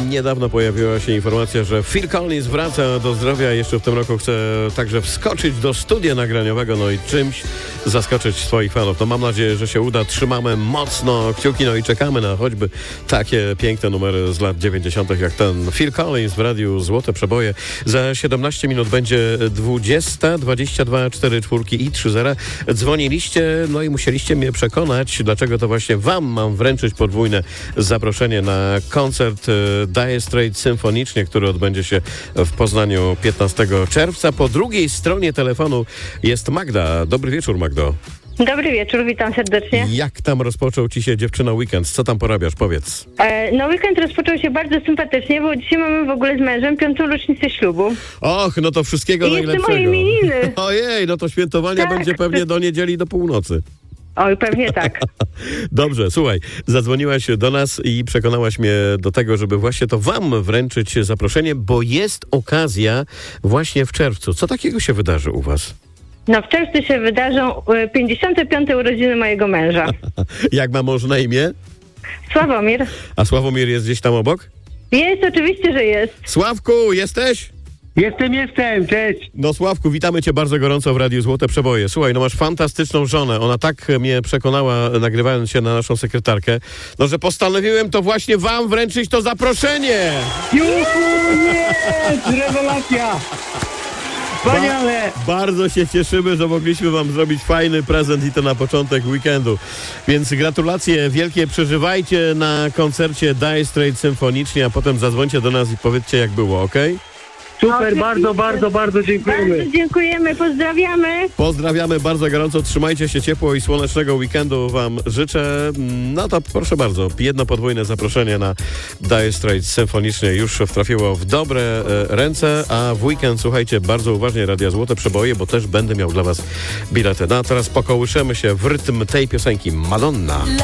Niedawno pojawiła się informacja, że Phil Collins wraca do zdrowia. Jeszcze w tym roku chce także wskoczyć do studia nagraniowego, no i czymś zaskoczyć swoich fanów. No mam nadzieję, że się uda. Trzymamy mocno kciuki, no i czekamy na choćby takie piękne numery z lat 90. jak ten Phil Collins w radiu Złote Przeboje. Za 17 minut będzie 20, 22, 4 czwórki i 3 zera. Dzwoniliście, no i musieliście mnie przekonać, dlaczego to właśnie wam mam wręczyć podwójne zaproszenie na koncert Dire Straits symfonicznie, który odbędzie się w Poznaniu 15 czerwca. Po drugiej stronie telefonu jest Magda. Dobry wieczór, Magdo. Dobry wieczór, witam serdecznie. Jak tam rozpoczął ci się, dziewczyno, weekend? Co tam porabiasz? Powiedz. No weekend rozpoczął się bardzo sympatycznie, bo dzisiaj mamy w ogóle z mężem 5. rocznicę ślubu. Och, no to wszystkiego I najlepszego. jeszcze moje imieniny. Ojej, no to świętowania Tak. będzie pewnie do niedzieli, do północy. Oj, pewnie tak. Dobrze, słuchaj, zadzwoniłaś do nas i przekonałaś mnie do tego, żeby właśnie to wam wręczyć zaproszenie, bo jest okazja właśnie w czerwcu. Co takiego się wydarzy u was? No w czerwcu się wydarzą 55. urodziny mojego męża. Jak ma mąż na imię? Sławomir. A Sławomir jest gdzieś tam obok? Jest, oczywiście, że jest. Sławku, jesteś? Jestem, cześć. No Sławku, witamy cię bardzo gorąco w Radiu Złote Przeboje. Słuchaj, no masz fantastyczną żonę. Ona tak mnie przekonała, nagrywając się na naszą sekretarkę, no że postanowiłem to właśnie wam wręczyć to zaproszenie. Juhu, jest! Rewelacja! Wspaniale! Bardzo się cieszymy, że mogliśmy wam zrobić fajny prezent i to na początek weekendu. Więc gratulacje wielkie, przeżywajcie na koncercie Dire Straits symfonicznie, a potem zadzwońcie do nas i powiedzcie, jak było, okej? Super, bardzo dziękujemy. Bardzo dziękujemy, pozdrawiamy. Pozdrawiamy bardzo gorąco, trzymajcie się ciepło i słonecznego weekendu wam życzę. No to proszę bardzo, jedno podwójne zaproszenie na Dire Straits symfonicznie już trafiło w dobre ręce, a w weekend słuchajcie bardzo uważnie Radia Złote Przeboje, bo też będę miał dla was bilety. No a teraz pokołyszemy się w rytm tej piosenki Madonna.